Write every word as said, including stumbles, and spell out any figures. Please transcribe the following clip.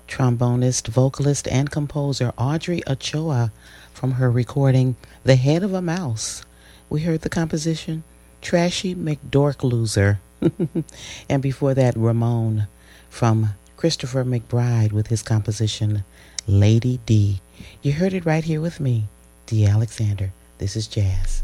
trombonist, vocalist, and composer Audrey Ochoa from her recording The Head of a Mouse. We heard the composition Trashy McDorkloser. And before that, Ramon from Christopher McBride with his composition Lady D. You heard it right here with me, D. Alexander. This is Jazz.